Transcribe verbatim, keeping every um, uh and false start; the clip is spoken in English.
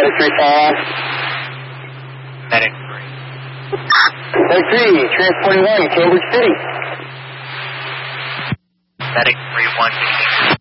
Medic three, follow on. Medic three. Medic three, transporting one, Cambridge City. Medic three, one.